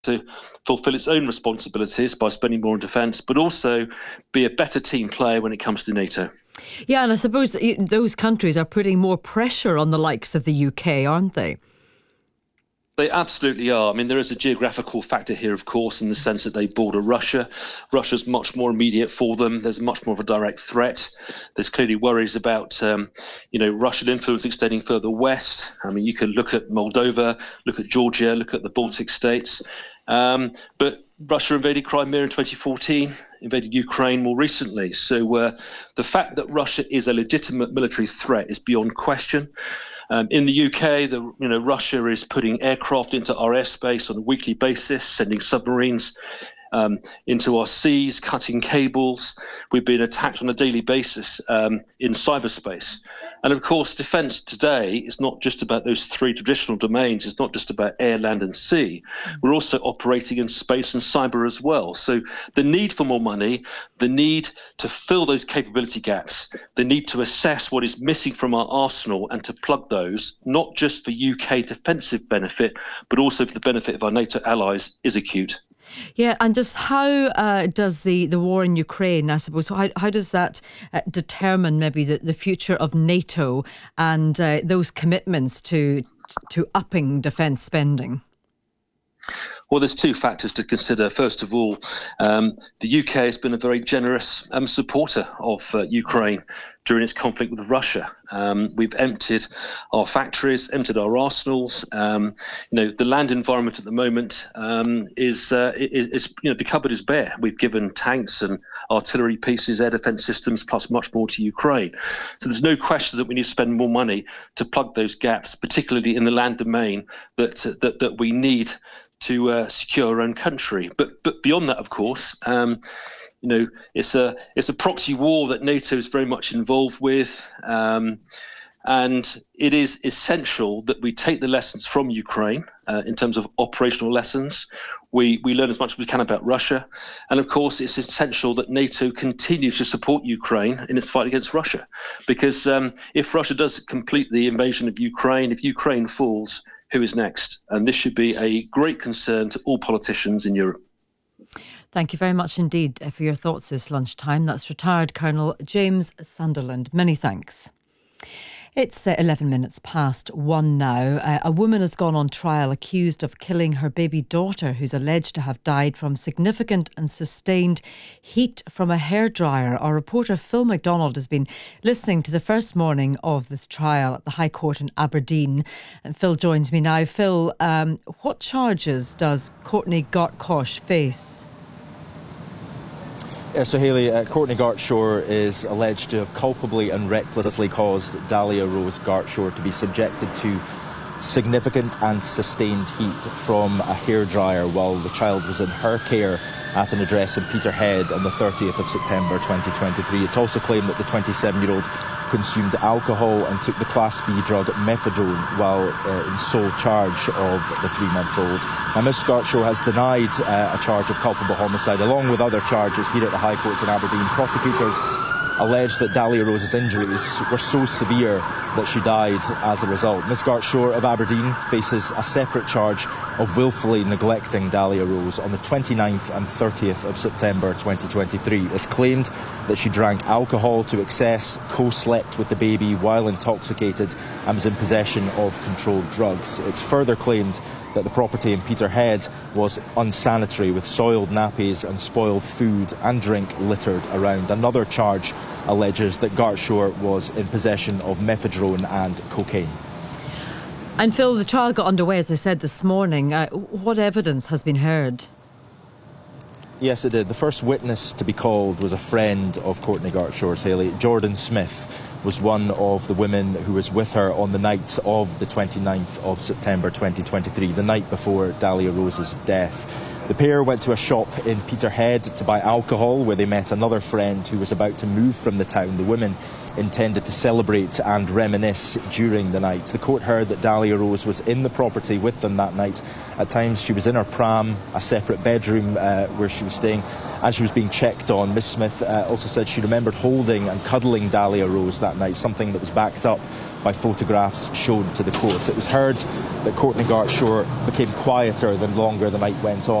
to fulfil its own responsibilities by spending more on defence, but also be a better team player when it comes to NATO. Yeah, and I suppose those countries are putting more pressure on the likes of the UK, aren't they? They absolutely are. I mean, there is a geographical factor here, of course, in the sense that they border Russia. Russia's much more immediate for them. There's much more of a direct threat. There's clearly worries about, Russian influence extending further west. I mean, you can look at Moldova, look at Georgia, look at the Baltic states. But Russia invaded Crimea in 2014, invaded Ukraine more recently. So the fact that Russia is a legitimate military threat is beyond question. In the UK, Russia is putting aircraft into our airspace on a weekly basis, sending submarines into our seas, cutting cables. We've been attacked on a daily basis in cyberspace. And of course, defence today is not just about those three traditional domains. It's not just about air, land and sea. We're also operating in space and cyber as well. So the need for more money, the need to fill those capability gaps, the need to assess what is missing from our arsenal and to plug those, not just for UK defensive benefit, but also for the benefit of our NATO allies, is acute. Yeah, and just how does the war in Ukraine, I suppose, how does that determine maybe the future of NATO and those commitments to upping defence spending? Well, there's two factors to consider. First of all, the UK has been a very generous supporter of Ukraine during its conflict with Russia. We've emptied our factories, emptied our arsenals. The land environment at the moment is the cupboard is bare. We've given tanks and artillery pieces, air defence systems, plus much more to Ukraine. So there's no question that we need to spend more money to plug those gaps, particularly in the land domain that we need to secure our own country. But beyond that, of course, it's a proxy war that NATO is very much involved with, and it is essential that we take the lessons from Ukraine in terms of operational lessons. We learn as much as we can about Russia, and of course, it's essential that NATO continue to support Ukraine in its fight against Russia, because if Russia does complete the invasion of Ukraine, if Ukraine falls, who is next? And this should be a great concern to all politicians in Europe. Thank you very much indeed for your thoughts this lunchtime. That's retired Colonel James Sunderland. Many thanks. It's 11 minutes past 1 now. A woman has gone on trial accused of killing her baby daughter, who's alleged to have died from significant and sustained heat from a hairdryer. Our reporter Phil MacDonald has been listening to the first morning of this trial at the High Court in Aberdeen. And Phil joins me now. Phil, what charges does Courtney Gartcosh face? So Hayley, Courtney Gartshaw is alleged to have culpably and recklessly caused Dahlia Rose Gartshaw to be subjected to significant and sustained heat from a hairdryer while the child was in her care at an address in Peterhead on the 30th of September 2023. It's also claimed that the 27-year-old consumed alcohol and took the Class B drug methadone while in sole charge of the 3-month-old. Now, Ms Gartshaw has denied a charge of culpable homicide along with other charges here at the High Court in Aberdeen. Prosecutors alleged that Dahlia Rose's injuries were so severe that she died as a result. Ms Gartshaw of Aberdeen faces a separate charge of willfully neglecting Dahlia Rose on the 29th and 30th of September 2023. It's claimed that she drank alcohol to excess, co-slept with the baby while intoxicated and was in possession of controlled drugs. It's further claimed that the property in Peterhead was unsanitary, with soiled nappies and spoiled food and drink littered around. Another charge alleges that Gartshaw was in possession of methadone and cocaine. And Phil, the trial got underway, as I said this morning. What evidence has been heard? Yes, it did. The first witness to be called was a friend of Courtney Gartshaw's, Hayley. Jordan Smith was one of the women who was with her on the night of the 29th of September 2023, the night before Dahlia Rose's death. The pair went to a shop in Peterhead to buy alcohol, where they met another friend who was about to move from the town. The women intended to celebrate and reminisce during the night. The court heard that Dahlia Rose was in the property with them that night. At times she was in her pram, a separate bedroom where she was staying, and she was being checked on. Miss Smith also said she remembered holding and cuddling Dahlia Rose that night, something that was backed up by photographs shown to the court. It was heard that Courtney Gartshaw became quieter the longer the night went on.